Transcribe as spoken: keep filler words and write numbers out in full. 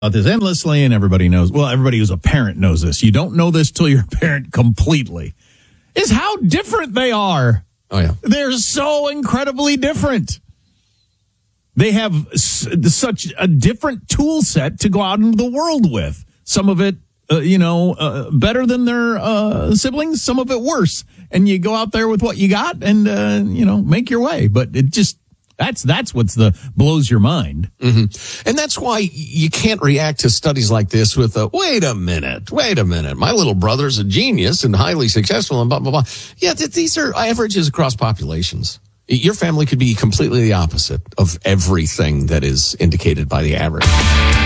about this endlessly, and everybody knows, well, everybody who's a parent knows this. You don't know this till you're a parent completely, is how different they are. Oh, yeah. They're so incredibly different. They have s- such a different tool set to go out into the world with. Some of it, uh, you know, uh, better than their uh, siblings, some of it worse. And you go out there with what you got and, uh, you know, make your way. But it just... That's that's what's the blows your mind. Mm-hmm. And that's why you can't react to studies like this with a, wait a minute, wait a minute. My little brother's a genius and highly successful and blah, blah, blah. Yeah, th- these are averages across populations. Your family could be completely the opposite of everything that is indicated by the average.